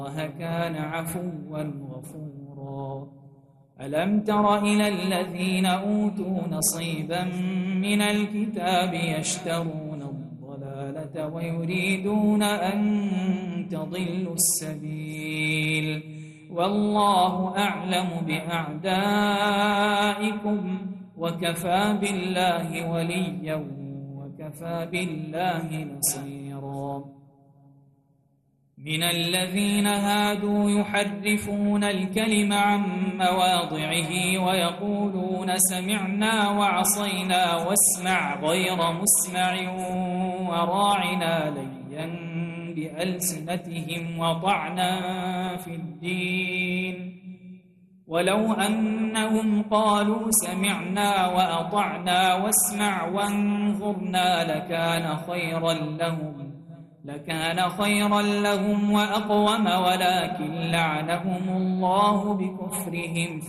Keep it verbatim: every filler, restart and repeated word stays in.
الله كان عفوا غفورا. ألم تر إلى الذين أوتوا نصيبا من الكتاب يشترون الضلالة ويريدون أن تضلوا السبيل والله أعلم بأعدائكم وكفى بالله وليا وكفى بالله نصيرا. من الذين هادوا يحرفون الكلم عن مواضعه ويقولون سمعنا وعصينا واسمع غير مسمع وراعنا ليا بألسنتهم وطعنا في الدين ولو أنهم قالوا سمعنا وأطعنا واسمع وانظرنا لكان خيرا لهم لكان خيرا لهم وأقوم ولكن لعنهم الله بكفرهم